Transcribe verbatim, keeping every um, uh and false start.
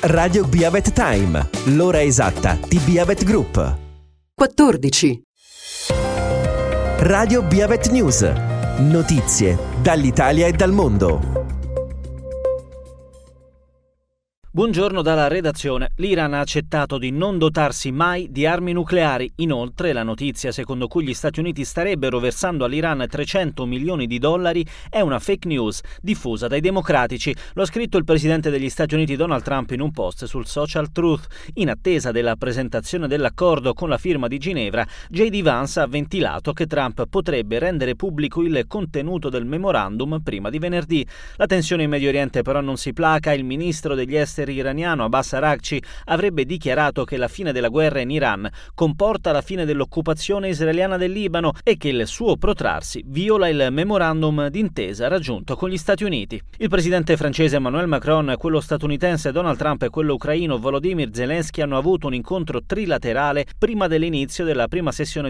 Radio Beavet Time, l'ora esatta di Beavet Group. quattordici. Radio Beavet News, notizie dall'Italia e dal mondo. Buongiorno dalla redazione. L'Iran ha accettato di non dotarsi mai di armi nucleari. Inoltre, la notizia secondo cui gli Stati Uniti starebbero versando all'Iran trecento milioni di dollari è una fake news diffusa dai democratici. Lo ha scritto il presidente degli Stati Uniti Donald Trump in un post sul social Truth. In attesa della presentazione dell'accordo con la firma di Ginevra, J D Vance ha ventilato che Trump potrebbe rendere pubblico il contenuto del memorandum prima di venerdì. La tensione in Medio Oriente però non si placa. Il ministro degli esteri iraniano Abbas Araghchi avrebbe dichiarato che la fine della guerra in Iran comporta la fine dell'occupazione israeliana del Libano e che il suo protrarsi viola il memorandum d'intesa raggiunto con gli Stati Uniti. Il presidente francese Emmanuel Macron, quello statunitense Donald Trump e quello ucraino Volodymyr Zelensky hanno avuto un incontro trilaterale prima dell'inizio della prima sessione